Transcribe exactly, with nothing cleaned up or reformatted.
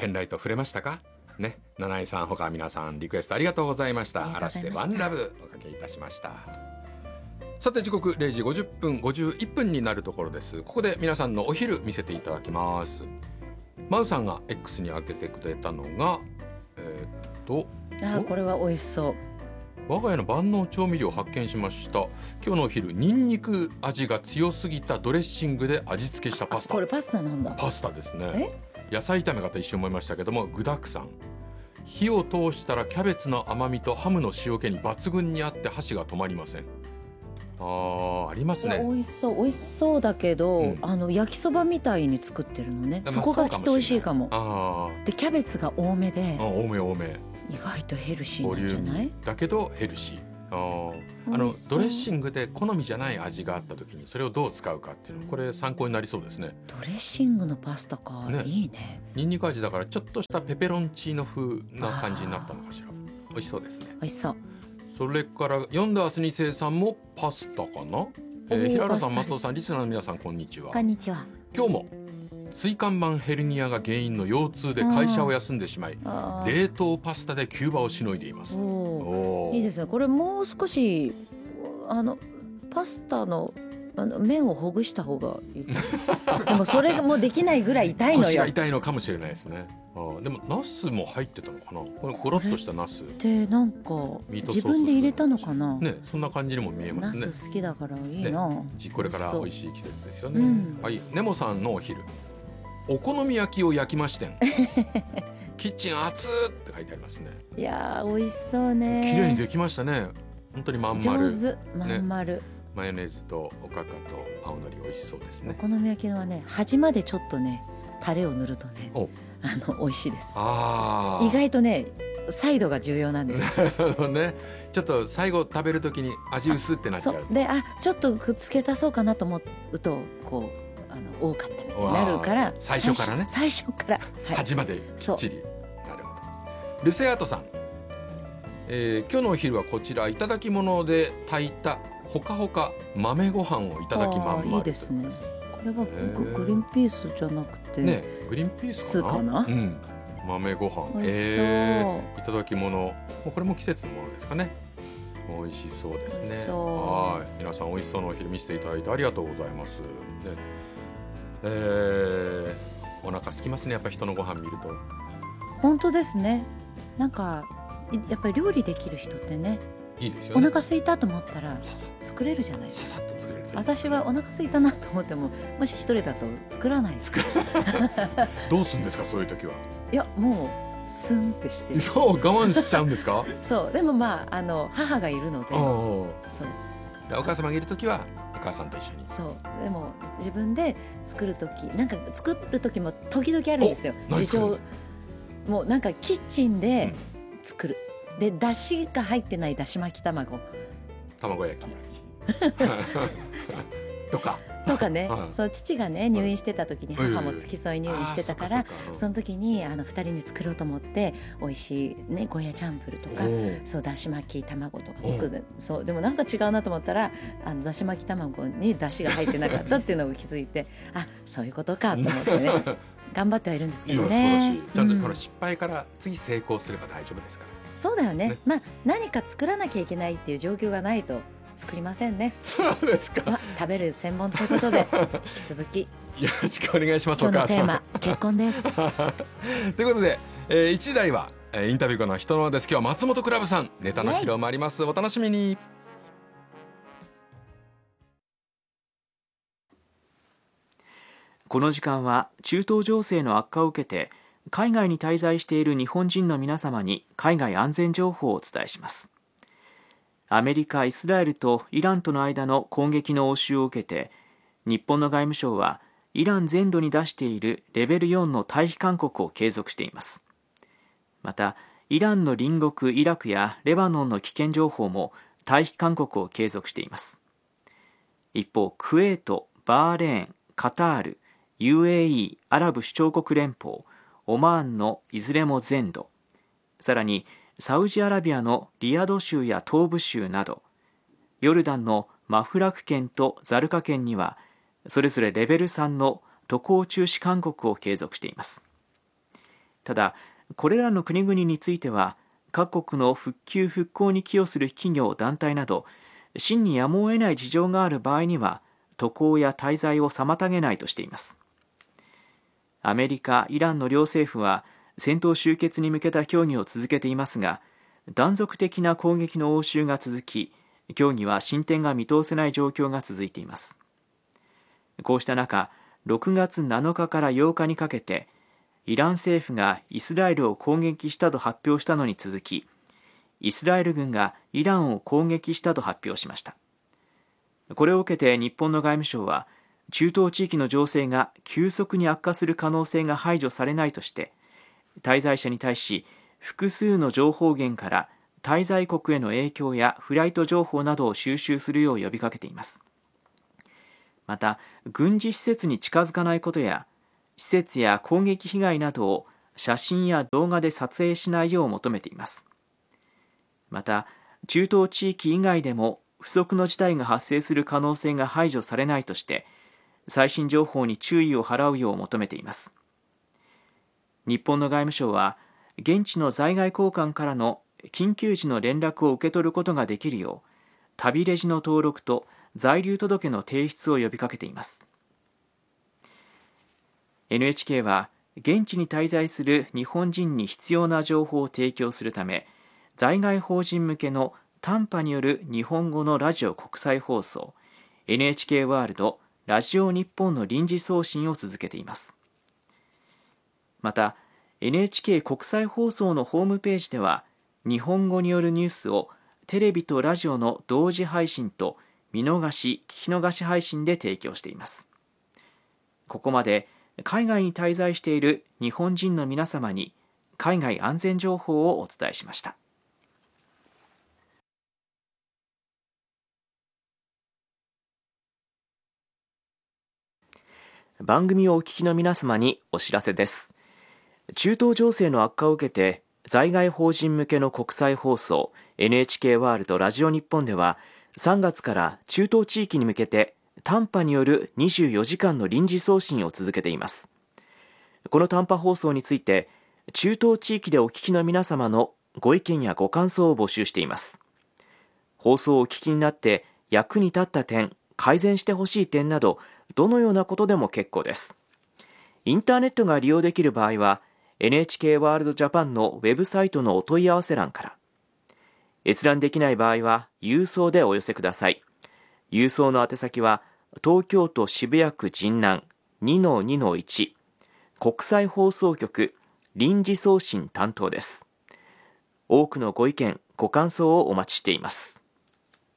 ペンライト触れましたかね。七重さんほか皆さんリクエストありがとうございました。嵐でワンラブおかけいたしました。さて時刻れいじごじゅっぷんごじゅういっぷんになるところです。ここで皆さんのお昼見せていただきます。マウさんが X に開けてくれたのがえー、っとあこれは美味しそう。 我が家の万能調味料を発見しました。今日のお昼ニンニク味が強すぎたドレッシングで味付けしたパスタ。 これパスタなんだ。 パスタですね。野菜炒めかと一瞬思いましたけども具沢山。火を通したらキャベツの甘みとハムの塩気に抜群にあって箸が止まりません。あありますね。 美味しそう美味しそうだけど、うん、あの焼きそばみたいに作ってるのね。そこがきっと美味しいかも。あでキャベツが多めであ多め多め意外とヘルシーなんじゃない？ だけどヘルシー。ああのドレッシングで好みじゃない味があった時にそれをどう使うかっていうのこれ参考になりそうですね。 ドレッシングのパスタか、ね、いいね。 ニンニク味だからちょっとしたペペロンチーノ風な感じになったのかしら。美味しそうですね。 美味しそう。 それからヨンダースに世さんもパスタかな、えー、平原さん松尾さんリスナーの皆さんこんにちは。 こんにちは。 今日も椎間板ヘルニアが原因の腰痛で会社を休んでしまい冷凍パスタで急場をしのいでいます。 おいいですね。これもう少しあのパスタのあの麺をほぐした方がいいでもそれもできないぐらい痛いのよ。 腰が痛いのかもしれないですね。あでもナスも入ってたのかな。これゴロッとしたナスでなんか自分で入れたのかな、 ね、そんな感じにも見えますね。 ナス好きだからいいな、ね、 これから美味しい季節ですよね、うん、はい。ネモさんのお昼お好み焼きを焼きましてんキッチン熱って書いてありますね。 いやー美味しそうね。 綺麗にできましたね。本当にまん丸上手まん丸、ね、 マヨネーズとおかかと青のり美味しそうですね。 お好み焼きのはね端までちょっとねタレを塗るとねあの美味しいです。あ意外とねサイドが重要なんです、 ね、ちょっと最後食べるときに味薄ってなっちゃう。 そうであちょっとくっつけたそうかなと思うとこうあの多かったみたいになるから最初からね最初から、 はい、端まできっちり。なるほど。ルセアートさん、えー、今日のお昼はこちらいただき物で炊いたほかほか豆ご飯をいただきまんま。 いいですね。これはグリーンピースじゃなくてねグリーンピースかな、かな、うん、豆ご飯、えー、いただき物これも季節のものですかね。美味しそうですね。はい皆さん美味しそうなお昼見せていただいてありがとうございます、ねえー、お腹空きますねやっぱ人のご飯見ると。 本当ですね。なんかやっぱり料理できる人ってねいいですよね。 お腹空いたと思ったら作れるじゃないですか。 ささっと作れる。 私はお腹空いたなと思ってももし一人だと作らない。 どうするんですかそういう時は。 いやもうスンってしてそう我慢しちゃうんですか。 そうでもまああの母がいるのでそうお母様がいる時はお母さんと一緒に。 そうでも自分で作る時なんか作る時も時々あるんですよ。事情もうなんかキッチンで作る、うん、でだしが入ってないだし巻き卵卵焼きとかとかね、はい、そう父がね入院してた時に母も付き添い入院してたから、はい、その時にあのふたりに作ろうと思って美味しいねゴーヤチャンプルとかそうだし巻き卵とか作る。そうでもなんか違うなと思ったらあのだし巻き卵にだしが入ってなかったっていうのを気づいてあそういうことかと思ってね頑張ってはいるんですけどね。 いや素晴らしい。ちゃんとこの失敗から次成功すれば大丈夫ですから、 うん、そうだよ ね, ねまあ何か作らなきゃいけないっていう状況がないと作りませんね。 そうですか、まあ、 食べる専門ということで引き続きよろしくお願いします。 今日のテーマ結婚ですということで、えー、いちだいは、えー、インタビューの人のです。今日は松本クラブさんネタの披露もあります。お楽しみに。 この時間は中東情勢の悪化を受けて海外に滞在している日本人の皆様に海外安全情報をお伝えします。アメリカ、イスラエルとイランとの間の攻撃の応酬を受けて日本の外務省はイラン全土に出しているレベルよんの退避勧告を継続しています。またイランの隣国イラクやレバノンの危険情報も退避勧告を継続しています。一方クウェート、バーレーン、カタール、ユーエーイー アラブ首長国連邦、オマーンのいずれも全土、さらにサウジアラビアのリヤド州や東部州などヨルダンのマフラク県とザルカ県にはそれぞれレベルさんの渡航中止勧告を継続しています。 ただこれらの国々については各国の復旧復興に寄与する企業団体など真にやむを得ない事情がある場合には渡航や滞在を妨げないとしています。アメリカ、イランの両政府は戦闘終結に向けた協議を続けていますが、断続的な攻撃の応酬が続き、協議は進展が見通せない状況が続いています。こうした中、ろくがつなのかからようかにかけてイラン政府がイスラエルを攻撃したと発表したのに続き、イスラエル軍がイランを攻撃したと発表しました。これを受けて日本の外務省は、中東地域の情勢が急速に悪化する可能性が排除されないとして、滞在者に対し複数の情報源から滞在国への影響やフライト情報などを収集するよう呼びかけています。また、軍事施設に近づかないことや、施設や攻撃被害などを写真や動画で撮影しないよう求めています。また、中東地域以外でも不測の事態が発生する可能性が排除されないとして、最新情報に注意を払うよう求めています。日本の外務省は、現地の在外公館からの緊急時の連絡を受け取ることができるよう、旅レジの登録と在留届の提出を呼びかけています。エヌエイチケー は現地に滞在する日本人に必要な情報を提供するため、在外邦人向けの短波による日本語のラジオ国際放送 エヌエイチケー ワールドラジオ日本の臨時送信を続けています。また エヌエイチケー 国際放送のホームページでは、日本語によるニュースをテレビとラジオの同時配信と見逃し聞き逃し配信で提供しています。ここまで海外に滞在している日本人の皆様に海外安全情報をお伝えしました。番組をお聞きの皆様にお知らせです。中東情勢の悪化を受けて、在外邦人向けの国際放送 エヌエイチケー ワールドラジオ日本では、さんがつから中東地域に向けて短波によるにじゅうよじかんの臨時送信を続けています。この短波放送について、中東地域でお聞きの皆様のご意見やご感想を募集しています。放送をお聞きになって役に立った点、改善してほしい点など、どのようなことでも結構です。インターネットが利用できる場合は、エヌエイチケー ワールドジャパンのウェブサイトのお問い合わせ欄から、閲覧できない場合は郵送でお寄せください。郵送の宛先は東京都渋谷区神南 にのにのいち 国際放送局臨時送信担当です。多くのご意見ご感想をお待ちしています。